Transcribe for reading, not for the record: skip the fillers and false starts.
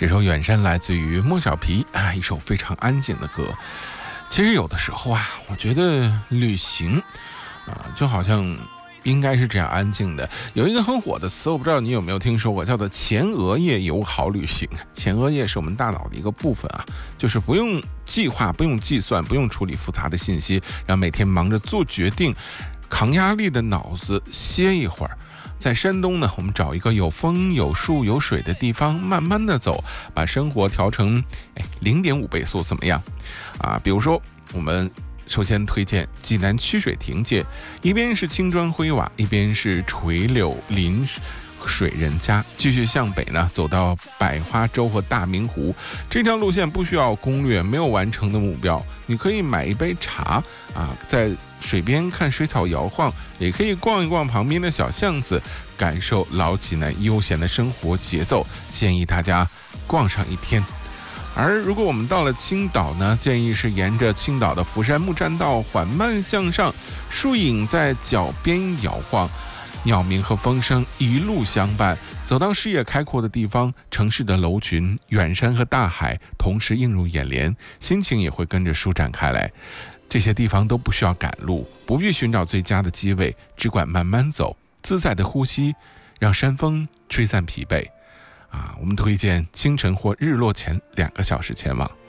这首《远山》来自于莫小皮一首非常安静的歌。其实有的时候我觉得旅行就好像应该是这样安静的。有一个很火的词，我不知道你有没有听说过，叫做前额叶友好旅行。前额叶是我们大脑的一个部分就是不用计划，不用计算，不用处理复杂的信息，让每天忙着做决定扛压力的脑子歇一会儿。在山东呢，我们找一个有风有树有水的地方，慢慢的走，把生活调成0.5倍速怎么样比如说我们首先推荐济南曲水亭界，一边是青砖灰瓦，一边是垂柳临水人家，继续向北呢，走到百花洲和大明湖。这条路线不需要攻略，没有完成的目标，你可以买一杯茶在水边看水草摇晃，也可以逛一逛旁边的小巷子，感受老济南悠闲的生活节奏。建议大家逛上一天。而如果我们到了青岛呢，建议是沿着青岛的福山木栈道缓慢向上，树影在脚边摇晃，鸟鸣和风声一路相伴，走到视野开阔的地方，城市的楼群、远山和大海同时映入眼帘，心情也会跟着舒展开来。这些地方都不需要赶路，不必寻找最佳的机位，只管慢慢走，自在的呼吸，让山风吹散疲惫我们推荐清晨或日落前2个小时前往。